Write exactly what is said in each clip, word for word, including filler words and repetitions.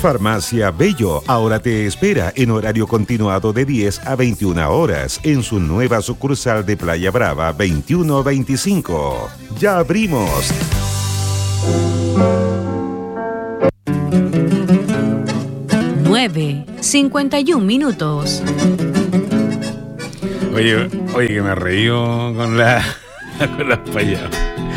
Farmacia Bello ahora te espera en horario continuado de diez a veintiuna horas en su nueva sucursal de Playa Brava veintiuno veinticinco. ¡Ya abrimos! nueve, cincuenta y un minutos. Oye, oye, que me reí con la con las payadas.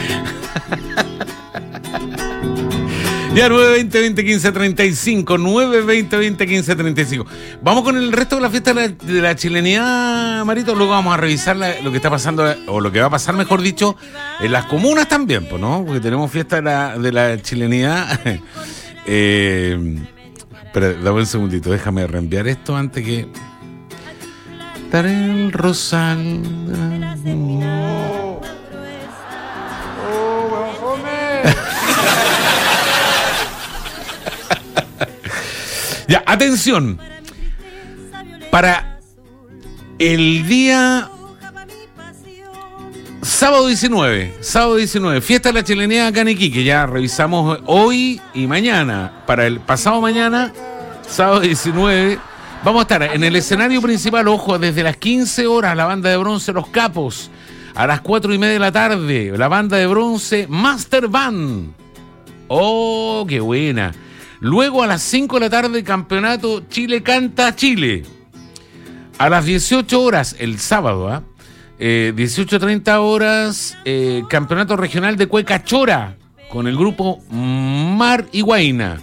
Ya, nueve veinte, veinte quince, treinta y cinco. nueve veinte, veinte quince, treinta y cinco. Vamos con el resto de la fiesta de la, de la chilenidad, Marito. Luego vamos a revisar la, lo que está pasando, o lo que va a pasar, mejor dicho, en las comunas también, pues, ¿no? Porque tenemos fiesta de la, de la chilenidad. eh, pero dame un segundito, déjame reenviar esto antes que... Estar el rosal. Oh, oh, ya, atención. Para el día sábado diecinueve, sábado diecinueve, fiesta de la chilenidad acá en Iquique. Ya revisamos hoy y mañana. Para el pasado mañana, sábado diecinueve, vamos a estar en el escenario principal, ojo, desde las quince horas, la banda de bronce Los Capos. A las cuatro y media de la tarde, la banda de bronce Master Band. ¡Oh, qué buena! Luego a las cinco de la tarde, campeonato Chile Canta Chile. A las dieciocho horas, el sábado, ¿ah? ¿eh? eh, dieciocho treinta horas, eh, campeonato regional de Cueca Chora, con el grupo Mar y Guaina.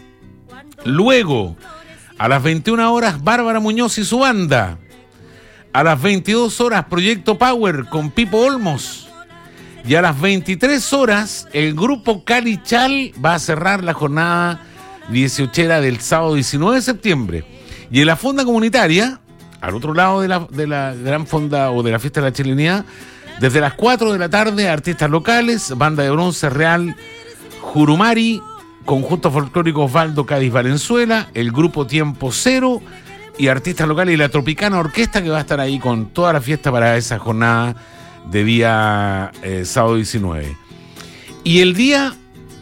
Luego, a las veintiuna horas, Bárbara Muñoz y su banda. A las veintidós horas, Proyecto Power con Pipo Olmos. Y a las veintitrés horas, el grupo Cali Chal va a cerrar la jornada dieciochera del sábado diecinueve de septiembre. Y en la fonda comunitaria, al otro lado de la, de la gran fonda o de la fiesta de la chilenidad, desde las cuatro de la tarde, artistas locales, banda de bronce Real Jurumari, conjunto folclórico Osvaldo Cádiz Valenzuela, el grupo Tiempo Cero y artistas locales y la Tropicana Orquesta, que va a estar ahí con toda la fiesta para esa jornada de día eh, sábado diecinueve. Y el día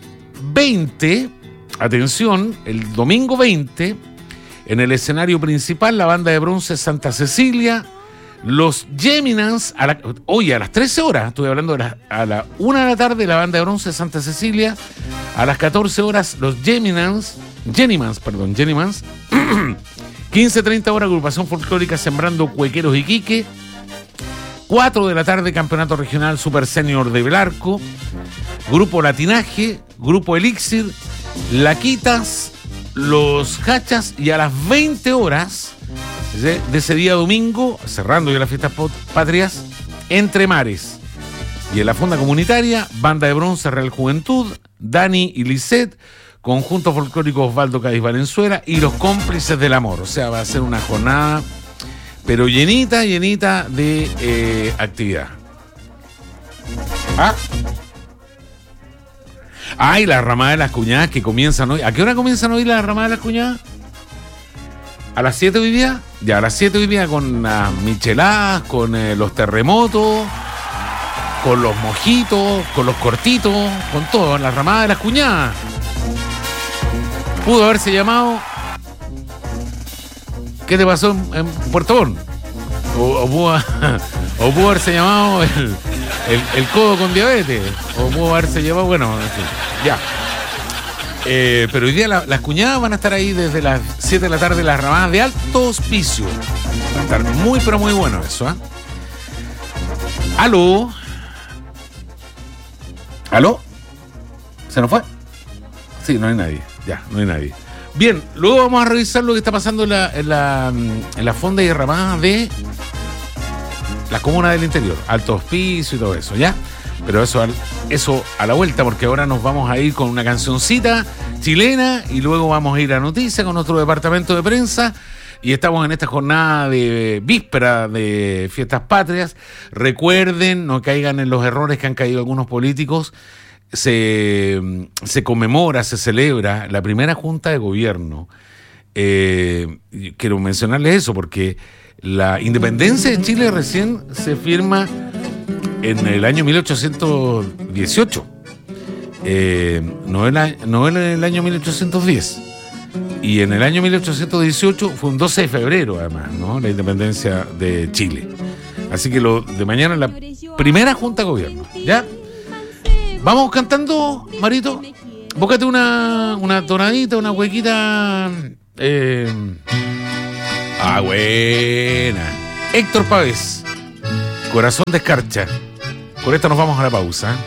veinte, atención, el domingo veinte, en el escenario principal, la banda de bronce Santa Cecilia, los Geminans, a la, oye, a las trece horas, estoy hablando de la, a la una de la tarde, la banda de bronce Santa Cecilia, a las catorce horas, los Geminans, Genimans, perdón, Genimans, quince treinta horas, agrupación folclórica Sembrando Cuequeros Iquique, cuatro de la tarde, campeonato regional Super Senior de Belarco, grupo Latinaje, grupo Elixir, Laquitas, los Hachas, y a las veinte horas de, de ese día domingo, cerrando ya las fiestas patrias, Entre Mares. Y en la fonda comunitaria, banda de bronce Real Juventud, Dani y Lisette, conjunto folclórico Osvaldo Cádiz Valenzuela y los Cómplices del Amor. O sea, va a ser una jornada, pero llenita, llenita de eh, actividad. ¿Ah? Ay, la ramada de las cuñadas que comienzan hoy. ¿A qué hora comienzan hoy la ramada de las cuñadas? ¿A las siete hoy día? Ya, a las siete hoy día con las micheladas, con eh, los terremotos, con los mojitos, con los cortitos, con todo, la ramada de las cuñadas. Pudo haberse llamado ¿qué te pasó en, en Puerto Montt? O, o, pudo, o pudo haberse llamado el, el, el codo con diabetes. O pudo haberse llamado, bueno, en fin, ya. Eh, pero hoy día la, las cuñadas van a estar ahí desde las siete de la tarde, las ramadas de alto hospicio. Va a estar muy, pero muy bueno eso, ¿eh? ¿Aló? ¿Aló? ¿Se nos fue? Sí, no hay nadie. Ya, no hay nadie. Bien, luego vamos a revisar lo que está pasando en la, en la, en la fonda y ramada de la comuna del interior. Alto hospicio y todo eso, ¿ya? Pero eso, eso a la vuelta, porque ahora nos vamos a ir con una cancioncita chilena y luego vamos a ir a noticias con nuestro departamento de prensa. Y estamos en esta jornada de víspera de fiestas patrias. Recuerden, no caigan en los errores que han caído algunos políticos. Se, se conmemora, se celebra la primera junta de gobierno. Eh, quiero mencionarles eso porque la independencia de Chile recién se firma en el año mil ochocientos dieciocho, eh, no, en la, no en el año mil ochocientos diez. y en el año mil ochocientos dieciocho fue un doce de febrero, además, ¿no? La independencia de Chile. Así que lo de mañana es la primera junta de gobierno, ¿ya? Vamos cantando, Marito. Búscate una, una tonadita, una huequita. Eh... Ah, buena. Héctor Pávez, Corazón de Escarcha. Con esto nos vamos a la pausa.